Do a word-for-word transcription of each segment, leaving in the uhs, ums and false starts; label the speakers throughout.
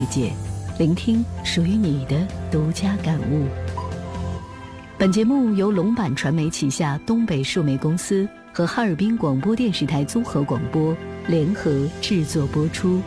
Speaker 1: 界，聆听属于你的独家感悟。本节目由龙版传媒旗下东北数媒公司和哈尔滨广播电视台综合广播联合制作播出。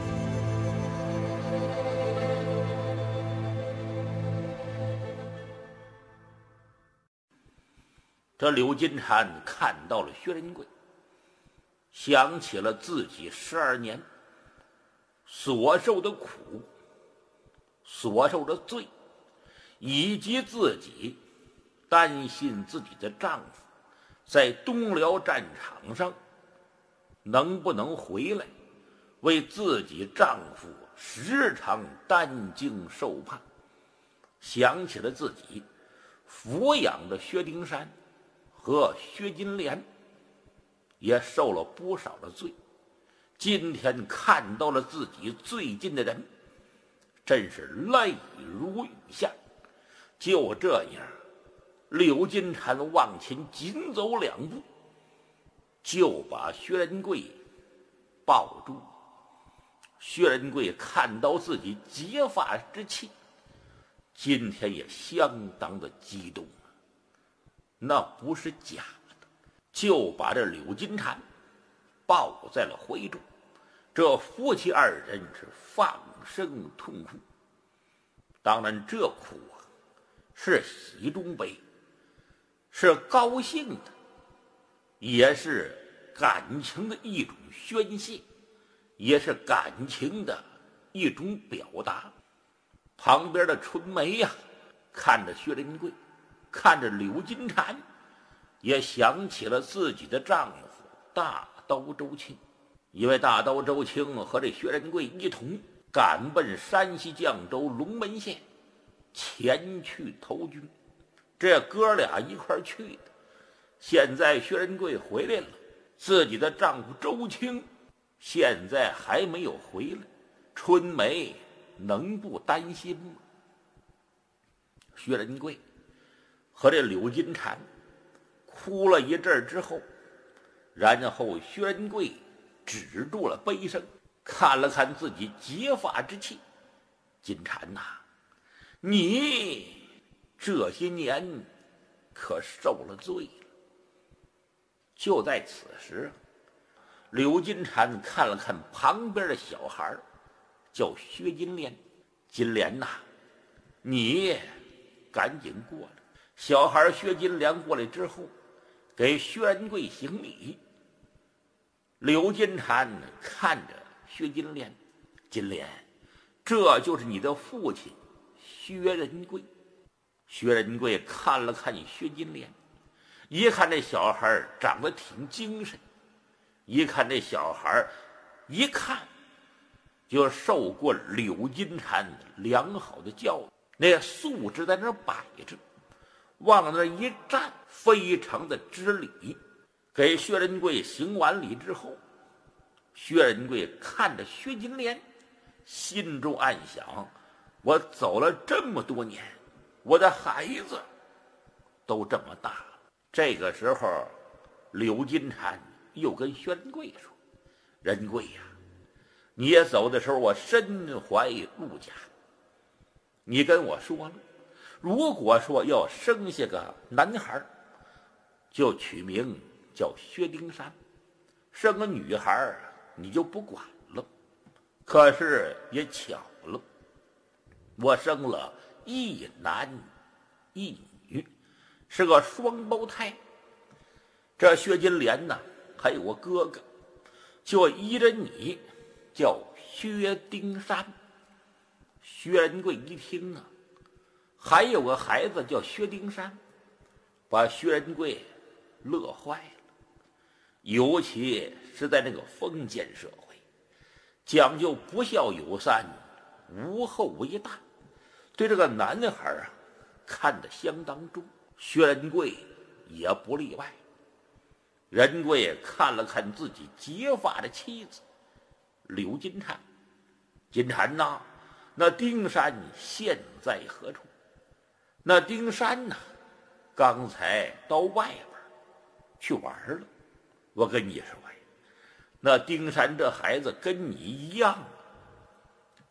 Speaker 2: 这柳金蝉看到了薛仁贵，想起了自己十二年所受的苦，所受的罪，以及自己担心自己的丈夫在东辽战场上能不能回来，为自己丈夫时常担惊受怕。想起了自己抚养的薛丁山和薛金莲也受了不少的罪，今天看到了自己最近的人，真是泪如雨下。就这样，柳金蝉往前紧走两步，就把薛仁贵抱住。薛仁贵看到自己结发之气，今天也相当的激动，那不是假的，就把这柳金蝉抱在了怀中。这夫妻二人是放声痛哭，当然这哭啊是喜中悲，是高兴的，也是感情的一种宣泄，也是感情的一种表达。旁边的春梅呀、啊，看着薛仁贵，看着柳金蝉，也想起了自己的丈夫大刀周青。因为大刀周青和这薛仁贵一同赶奔山西绛州龙门县，前去投军，这哥俩一块去的。现在薛仁贵回来了，自己的丈夫周青现在还没有回来，春梅能不担心吗？薛仁贵和这柳金蝉哭了一阵之后，然后薛仁贵止住了悲声，看了看自己结发之气，金蝉呐、啊，你这些年可受了罪了。就在此时，柳金蝉看了看旁边的小孩，叫薛金莲。金莲呐、啊，你赶紧过来。小孩薛金莲过来之后，给薛仁贵行礼。柳金蝉看着薛金莲，金莲，这就是你的父亲薛仁贵。薛仁贵看了看薛金莲，一看这小孩长得挺精神，一看这小孩一看就受过柳金蝉良好的教育，那素质在那摆着，往那一站非常的知礼。给薛仁贵行完礼之后，薛仁贵看着薛金莲，心中暗想，我走了这么多年，我的孩子都这么大了。这个时候柳金蝉又跟薛仁贵说，仁贵呀、啊，你也走的时候我身怀陆甲，你跟我说了，如果说要生下个男孩，就取名叫薛丁山，生个女孩你就不管了。可是也巧了，我生了一男一女，是个双胞胎。这薛金莲呢，还有个哥哥，就依着你叫薛丁山。薛仁贵一听啊，还有个孩子叫薛丁山，把薛仁贵乐坏了。尤其是在那个封建社会，讲究不孝有三，无后为大，对这个男孩啊看得相当重。薛仁贵也不例外。仁贵看了看自己结发的妻子柳金蝉，金蝉呐，那丁山现在何处？那丁山呐，刚才到外边去玩了。我跟你说呀，那丁山这孩子跟你一样，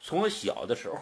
Speaker 2: 从小的时候